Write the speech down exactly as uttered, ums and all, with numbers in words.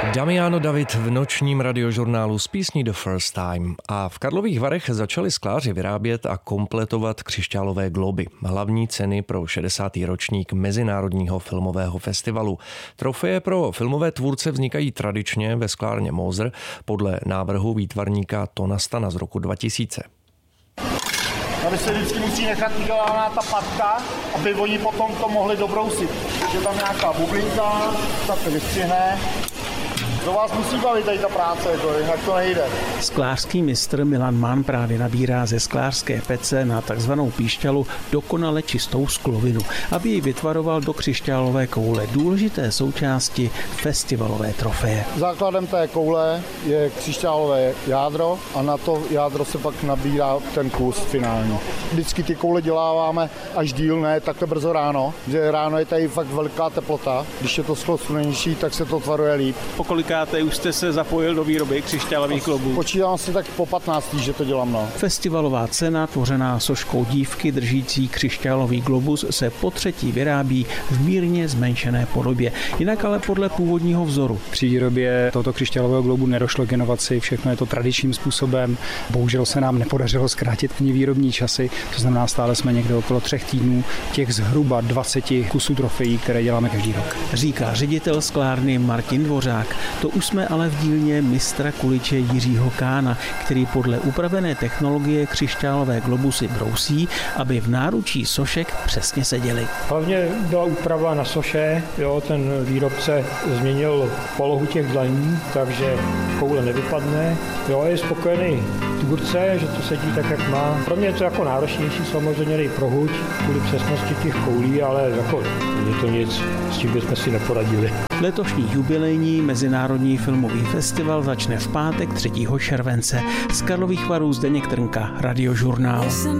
Damiano David v nočním radiožurnálu s písní The First Time. A v Karlových Varech začali skláři vyrábět a kompletovat křišťálové globy, hlavní ceny pro šedesátý ročník Mezinárodního filmového festivalu. Trofeje pro filmové tvůrce vznikají tradičně ve sklárně Moser podle návrhu výtvarníka Tona Stana z roku dva tisíce. Tady se vždycky musí nechat udělaná ta patka, aby oni potom to mohli dobrousit. Je tam nějaká bublinka, tak to vystřihne. To vás musí bavit tady ta práce, jako, jinak to nejde. Sklářský mistr Milan Mann právě nabírá ze sklářské pece na takzvanou píšťalu dokonale čistou sklovinu, aby ji vytvaroval do křišťálové koule, důležité součásti festivalové trofeje. Základem té koule je křišťálové jádro a na to jádro se pak nabírá ten kus finální. Vždycky ty koule děláváme až díl, ne takhle brzo ráno, že ráno je tady fakt velká teplota, když je to sklo slunenější, tak se to tvaruje líp. Kolikáté už jste se zapojil do výroby křišťálových globů? Počítám si tak po patnáctý, že to dělám, no. Festivalová cena, tvořená soškou dívky držící křišťálový globus, se po třetí vyrábí v mírně zmenšené podobě, jinak ale podle původního vzoru. Při výrobě tohoto křišťálového globu nedošlo k inovaci, všechno je to tradičním způsobem. Bohužel se nám nepodařilo zkrátit ani výrobní časy, to znamená, stále jsme někde okolo třech týdnů těch zhruba dvaceti kusů trofejí, které děláme každý rok. Říká ředitel sklárny Martin Dvořák. To už jsme ale v dílně mistra kuliče Jiřího Kána, který podle upravené technologie křišťálové globusy brousí, aby v náručí sošek přesně seděly. Hlavně byla úprava na soše, jo, ten výrobce změnil polohu těch dlaní, takže koule nevypadne. Jo, je spokojený tvůrce, že to sedí tak, jak má. Pro mě je to jako náročnější, samozřejmě nej pro huť, kvůli přesnosti těch koulí, ale jako je to nic, s tím bychom si neporadili. Letošní jubilejní Mezinárodní filmový festival začne v pátek třetího července. Z Karlových Varů Zdeněk Trnka, Radiožurnál.